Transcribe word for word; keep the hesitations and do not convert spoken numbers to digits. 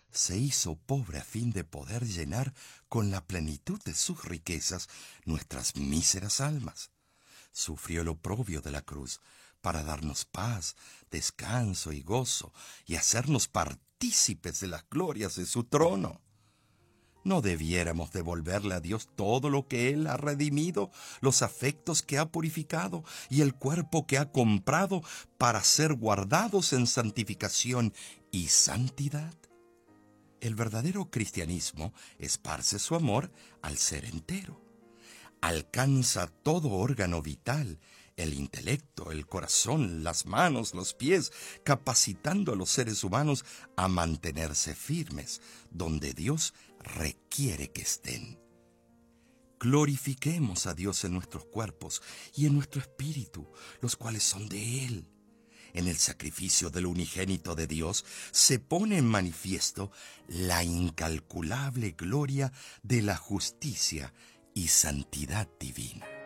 se hizo pobre a fin de poder llenar con la plenitud de sus riquezas nuestras míseras almas. Sufrió el oprobio de la cruz para darnos paz, descanso y gozo y hacernos partícipes de las glorias de su trono. ¿No debiéramos devolverle a Dios todo lo que Él ha redimido, los afectos que ha purificado y el cuerpo que ha comprado para ser guardados en santificación y santidad? El verdadero cristianismo esparce su amor al ser entero. Alcanza todo órgano vital, el intelecto, el corazón, las manos, los pies, capacitando a los seres humanos a mantenerse firmes, donde Dios requiere que estén. Glorifiquemos a Dios en nuestros cuerpos y en nuestro espíritu, los cuales son de Él. En el sacrificio del unigénito de Dios se pone en manifiesto la incalculable gloria de la justicia y santidad divina.